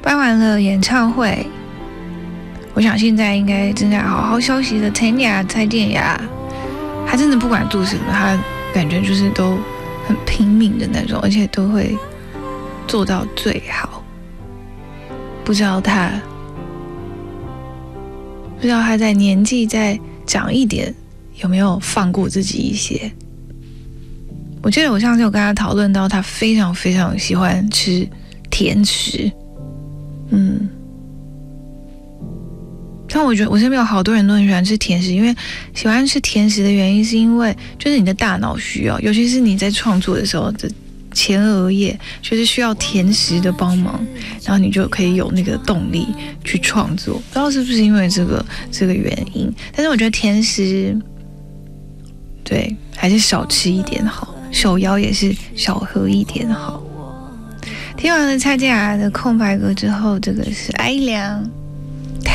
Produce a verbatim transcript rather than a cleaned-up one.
办完了演唱会，我想现在应该正在好好休息的陈雅、蔡健雅，她真的不管做什么，她感觉就是都很拼命的那种，而且都会做到最好。不知道她，不知道她在年纪再长一点，有没有放过自己一些？我记得我上次有跟她讨论到，她非常非常喜欢吃甜食，嗯。但我觉得我身边有好多人都很喜欢吃甜食，因为喜欢吃甜食的原因是因为就是你的大脑需要，尤其是你在创作的时候的前额叶就是需要甜食的帮忙，然后你就可以有那个动力去创作。不知道是不是因为这个这个原因，但是我觉得甜食对还是少吃一点好，手摇也是少喝一点好。听完了蔡健雅的空白格之后，这个是哀凉。